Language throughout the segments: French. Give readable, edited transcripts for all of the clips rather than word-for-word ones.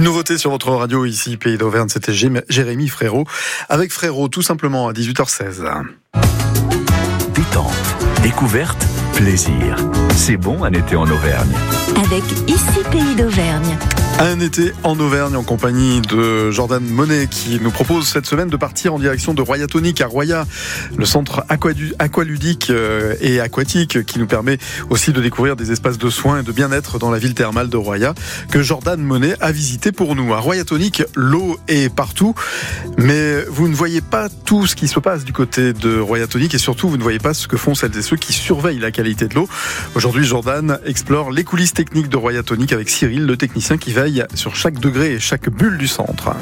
Une nouveauté sur votre radio ici, Pays d'Auvergne, c'était Jérémy Frérot. Avec Frérot, tout simplement à 18h16. Détente, découverte, plaisir. C'est bon un été en Auvergne. Avec ici Pays d'Auvergne. Un été en Auvergne en compagnie de Jordan Monet qui nous propose cette semaine de partir en direction de Royatonic à Roya, le centre aqualudique et aquatique qui nous permet aussi de découvrir des espaces de soins et de bien-être dans la ville thermale de Roya que Jordan Monet a visité pour nous. À Royatonic, l'eau est partout, mais vous ne voyez pas tout ce qui se passe du côté de Royatonic et surtout vous ne voyez pas ce que font celles et ceux qui surveillent la qualité de l'eau. Aujourd'hui, Jordan explore les coulisses techniques de Royatonic avec Cyril, le technicien qui veille sur chaque degré et chaque bulle du centre.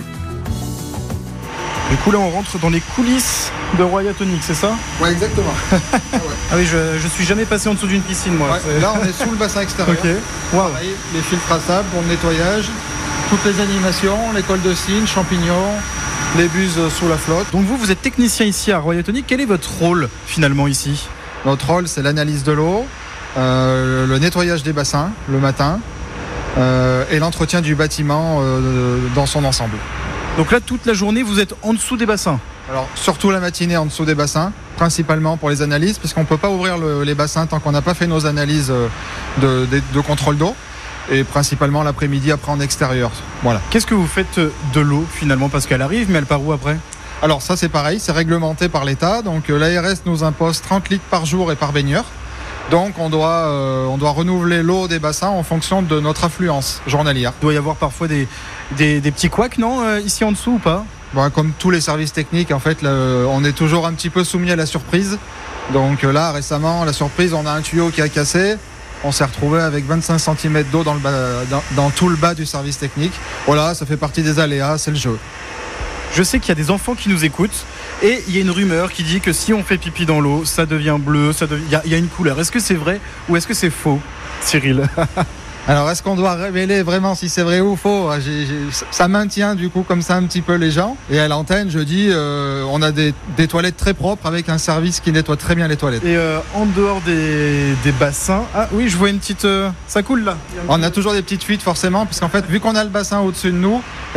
Du coup là on rentre dans les coulisses de Royatonic, c'est ça ? Ouais, exactement. Ah oui, je suis jamais passé en dessous d'une piscine moi. Ouais, là on est sous le bassin extérieur. Ok. Wow. Pareil, les filtres à sable pour le nettoyage, toutes les animations, les cols de cygne, champignons, les buses sous la flotte. Donc vous êtes technicien ici à Royatonic, quel est votre rôle finalement ici ? Notre rôle c'est l'analyse de l'eau, le nettoyage des bassins le matin et l'entretien du bâtiment dans son ensemble. Donc là toute la journée vous êtes en dessous des bassins ? Alors surtout la matinée en dessous des bassins, principalement pour les analyses, puisqu'on ne peut pas ouvrir les bassins tant qu'on n'a pas fait nos analyses de contrôle d'eau, et principalement l'après-midi après en extérieur. Voilà. Qu'est-ce que vous faites de l'eau finalement ? Parce qu'elle arrive, mais elle part où après ? Alors ça c'est pareil, c'est réglementé par l'État, donc l'ARS nous impose 30 litres par jour et par baigneur. Donc on doit renouveler l'eau des bassins en fonction de notre affluence journalière. Il doit y avoir parfois des petits couacs, non, ici en dessous ou pas ? Bon, comme tous les services techniques, en fait, on est toujours un petit peu soumis à la surprise. Donc là, récemment, la surprise, on a un tuyau qui a cassé. On s'est retrouvé avec 25 cm d'eau dans tout le bas du service technique. Voilà, ça fait partie des aléas, c'est le jeu. Je sais qu'il y a des enfants qui nous écoutent et il y a une rumeur qui dit que si on fait pipi dans l'eau, ça devient bleu, il y a une couleur. Est-ce que c'est vrai ou est-ce que c'est faux, Cyril ? Alors, est-ce qu'on doit révéler vraiment si c'est vrai ou faux ? Ça maintient du coup comme ça un petit peu les gens. Et à l'antenne, je dis, on a des toilettes très propres avec un service qui nettoie très bien les toilettes. Et en dehors des bassins, ah oui, je vois une petite... ça coule là. On a toujours des petites fuites forcément, puisqu'en fait, vu qu'on a le bassin au-dessus de nous,